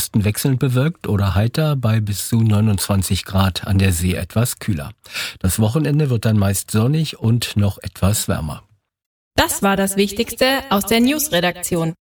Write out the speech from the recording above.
Osten wechselnd bewölkt oder heiter bei bis zu 29 Grad, an der See etwas kühler. Das Wochenende wird dann meist sonnig und noch etwas wärmer. Das war das Wichtigste aus der News-Redaktion.